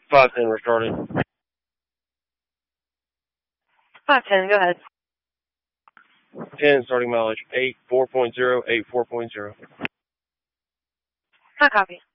510 restarted. 510, go ahead. 10 starting mileage 84.0, 84.0. I copy.